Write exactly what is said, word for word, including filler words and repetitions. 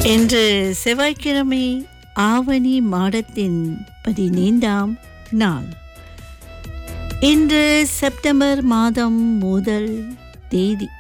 இன்று செவ்வாய்க்கிழமை ஆவணி மாதத்தின் பதினைந்தாம் நாள். இன்று செப்டம்பர் மாதம் முதல் தேதி.